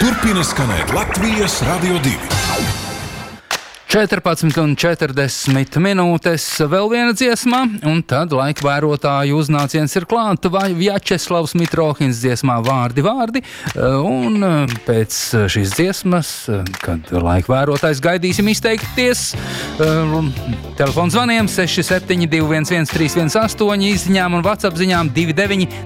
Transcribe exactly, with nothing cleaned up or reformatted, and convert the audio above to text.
Turpina skanēt Latvijas Radio divi. četrpadsmit un četrdesmit minūtes vēl viena dziesma, un tad laika vērotāju uznāciens ir klāta vai Vjačeslavs Mitrohins dziesmā Vārdi, vārdi, un pēc šīs dziesmas, kad laika vērotājs gaidīsim izteikties, telefons zvaniem seši septiņi divi viens viens trīs viens astoņi, izziņām un WhatsApp ziņām divi deviņi